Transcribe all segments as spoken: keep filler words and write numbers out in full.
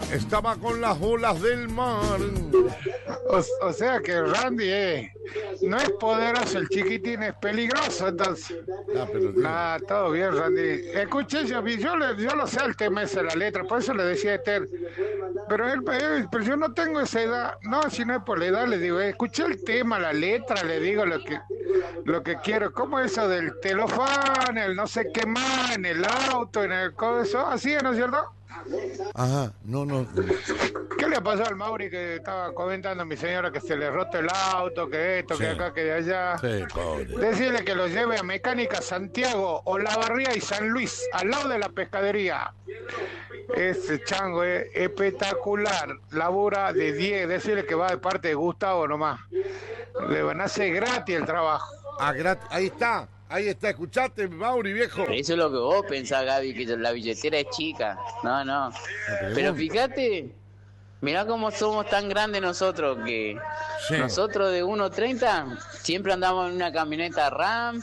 estaba con las olas del mar. O, o sea que Randy eh, no es poderoso, el chiquitín es peligroso, entonces. Ah, pero Ah, todo bien, Randy. Escuché, yo, yo, le- yo lo sé el tema ese de la letra, por eso le decía a Esther. Pero él, él- pero yo no tengo esa edad. No, si no es por la edad, le digo, eh, escuché el tema, la letra, le digo lo que lo que quiero. ¿Cómo eso del telofán, el no sé qué más, en el auto, en el coso? Así, ¿no es cierto? Ajá, no, no. ¿Qué le pasó al Mauri que estaba comentando a mi señora que se le roto el auto, que esto, Sí. que acá, que de allá? Sí, pobre. Decirle que lo lleve a Mecánica Santiago, Olavarría y San Luis, al lado de la pescadería. Ese chango es espectacular, labura de diez. Decirle que va de parte de Gustavo nomás. Le van a hacer gratis el trabajo. Ah, grat- ahí está, ahí está, escuchate, Mauri, viejo. Eso es lo que vos pensás, Gaby, que la billetera es chica. No, no. Pero fíjate, mirá cómo somos tan grandes nosotros, que Sí. nosotros de uno treinta siempre andamos en una camioneta RAM,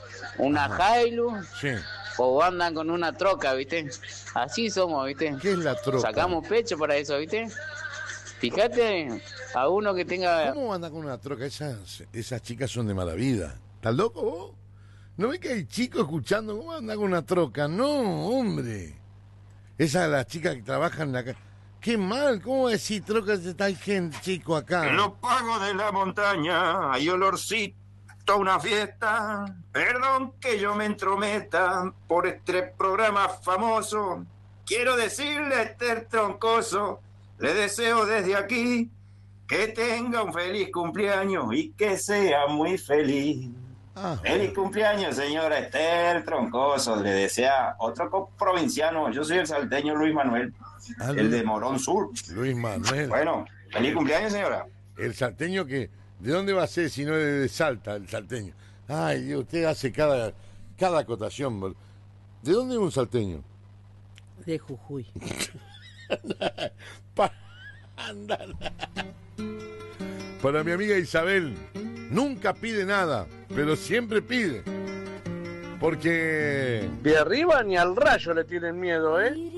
una Hilux, Sí. o andan con una troca, ¿viste? Así somos, ¿viste? ¿Qué es la troca? Sacamos pecho para eso, ¿viste? Fíjate a uno que tenga... ¿Cómo anda con una troca? Esas, esas chicas son de mala vida. ¿Estás loco vos? ¿No ves que hay chicos escuchando cómo anda con una troca? No, hombre. Esas de las chicas que trabajan en la calle. Qué mal, ¿cómo va a decir trocas de tal gente, chico, acá? En los pagos de la montaña hay olorcito a una fiesta. Perdón que yo me entrometa por este programa famoso. Quiero decirle a Esther Troncoso, le deseo desde aquí que tenga un feliz cumpleaños y que sea muy feliz. Ah, Feliz cumpleaños, señora Esther Troncoso. Le desea otro co- provinciano. Yo soy el salteño Luis Manuel, Ah, el de Morón Sur. Luis Manuel. Bueno, feliz cumpleaños, señora. El salteño que... ¿De dónde va a ser si no es de Salta, el salteño? Ay, Dios, usted hace cada, cada acotación. bol- ¿De dónde es un salteño? De Jujuy. Pa- andar. Para mi amiga Isabel, nunca pide nada, pero siempre pide. Porque... De arriba ni al rayo le tienen miedo, ¿eh?